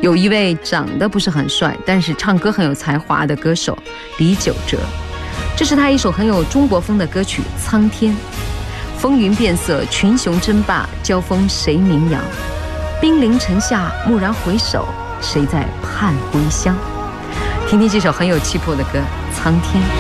有一位长得不是很帅，但是唱歌很有才华的歌手李玖哲，这是他一首很有中国风的歌曲《苍天》。风云变色，群雄争霸，交锋谁名扬？兵临城下，蓦然回首，谁在盼归乡？听听这首很有气魄的歌《苍天》。